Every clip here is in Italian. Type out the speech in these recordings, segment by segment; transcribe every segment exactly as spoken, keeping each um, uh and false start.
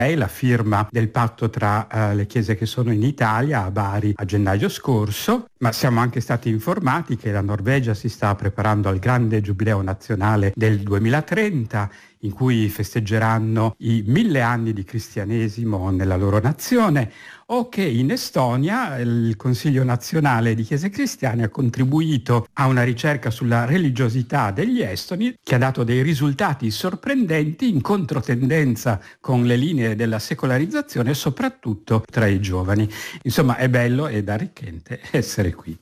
È la firma del patto tra uh, le chiese che sono in Italia a Bari a gennaio scorso, ma siamo anche stati informati che la Norvegia si sta preparando al grande giubileo nazionale del duemilatrenta, in cui festeggeranno i mille anni di cristianesimo nella loro nazione, o che in Estonia il Consiglio nazionale di chiese cristiane ha contribuito a una ricerca sulla religiosità degli estoni che ha dato dei risultati sorprendenti in controtendenza con le linee della secolarizzazione, soprattutto tra i giovani. Insomma, è bello ed arricchente essere qui.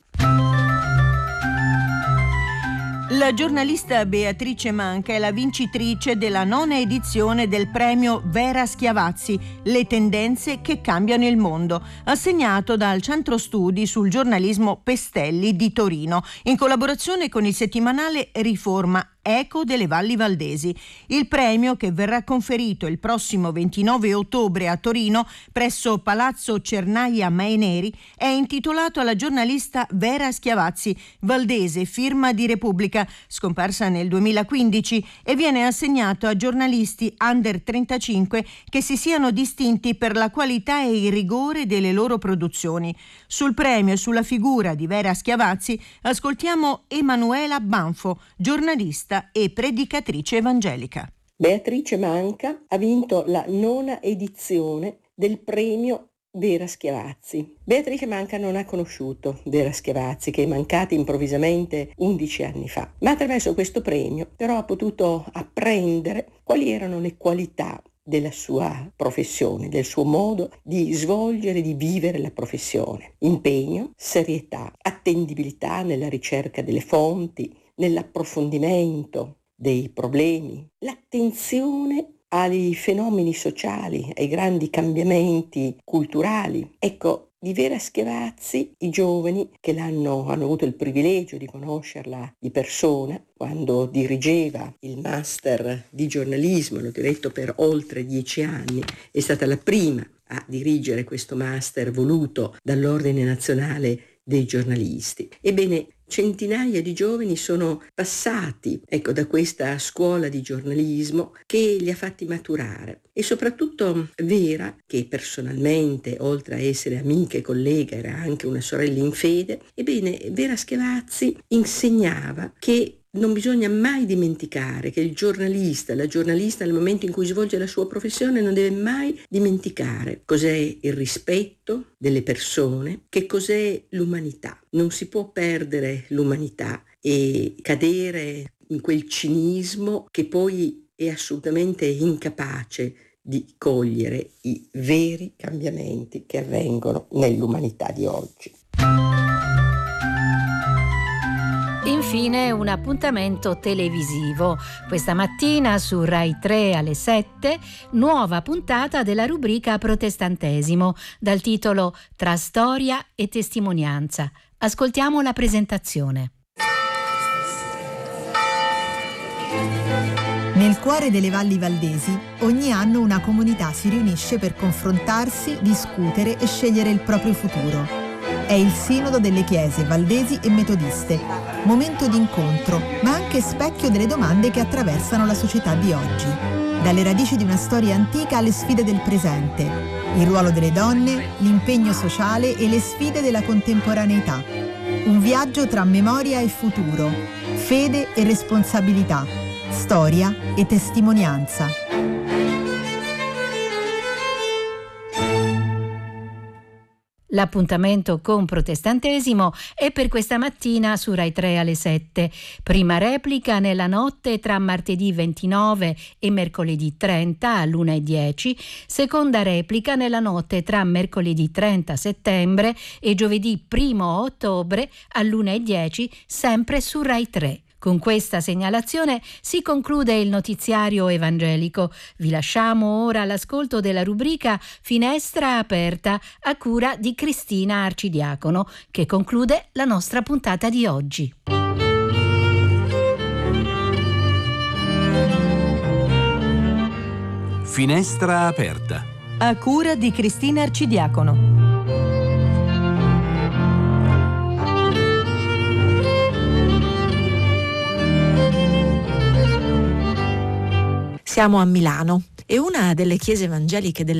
La giornalista Beatrice Manca è la vincitrice della nona edizione del premio Vera Schiavazzi, le tendenze che cambiano il mondo, assegnato dal Centro Studi sul giornalismo Pestelli di Torino, in collaborazione con il settimanale Riforma Eco delle Valli Valdesi. Il premio, che verrà conferito il prossimo ventinove ottobre a Torino presso Palazzo Cernaia Maineri, è intitolato alla giornalista Vera Schiavazzi, valdese, firma di Repubblica, scomparsa nel duemilaquindici, e viene assegnato a giornalisti under trentacinque che si siano distinti per la qualità e il rigore delle loro produzioni. Sul premio e sulla figura di Vera Schiavazzi ascoltiamo Emanuela Banfo, giornalista e predicatrice evangelica. Beatrice Manca ha vinto la nona edizione del premio Vera Schiavazzi. Beatrice Manca non ha conosciuto Vera Schiavazzi, che è mancata improvvisamente undici anni fa, ma attraverso questo premio però ha potuto apprendere quali erano le qualità della sua professione, del suo modo di svolgere, di vivere la professione. Impegno, serietà, attendibilità nella ricerca delle fonti, nell'approfondimento dei problemi, l'attenzione ai fenomeni sociali, ai grandi cambiamenti culturali. Ecco, di Vera Schiavazzi, i giovani che l'hanno hanno avuto il privilegio di conoscerla di persona quando dirigeva il master di giornalismo, l'ho detto per oltre dieci anni, è stata la prima a dirigere questo master voluto dall'Ordine Nazionale dei Giornalisti. Ebbene, centinaia di giovani sono passati, ecco, da questa scuola di giornalismo che li ha fatti maturare. E soprattutto Vera, che personalmente, oltre a essere amica e collega, era anche una sorella in fede, ebbene, Vera Schiavazzi insegnava che non bisogna mai dimenticare che il giornalista, la giornalista nel momento in cui svolge la sua professione non deve mai dimenticare cos'è il rispetto delle persone, che cos'è l'umanità. Non si può perdere l'umanità e cadere in quel cinismo che poi è assolutamente incapace di cogliere i veri cambiamenti che avvengono nell'umanità di oggi. Infine un appuntamento televisivo. Questa mattina su Rai tre alle sette, nuova puntata della rubrica Protestantesimo, dal titolo Tra storia e testimonianza. Ascoltiamo la presentazione. Nel cuore delle Valli Valdesi, ogni anno una comunità si riunisce per confrontarsi, discutere e scegliere il proprio futuro. È il Sinodo delle Chiese Valdesi e Metodiste, momento di incontro, ma anche specchio delle domande che attraversano la società di oggi. Dalle radici di una storia antica alle sfide del presente, il ruolo delle donne, l'impegno sociale e le sfide della contemporaneità. Un viaggio tra memoria e futuro, fede e responsabilità, storia e testimonianza. L'appuntamento con Protestantesimo è per questa mattina su Rai tre alle sette. Prima replica nella notte tra martedì ventinove e mercoledì trenta all'una e dieci. Seconda replica nella notte tra mercoledì trenta settembre e giovedì primo ottobre all'una e dieci, sempre su Rai tre. Con questa segnalazione si conclude il notiziario evangelico. Vi lasciamo ora all'ascolto della rubrica Finestra aperta a cura di Cristina Arcidiacono, che conclude la nostra puntata di oggi. Finestra aperta a cura di Cristina Arcidiacono. Siamo a Milano e una delle chiese evangeliche del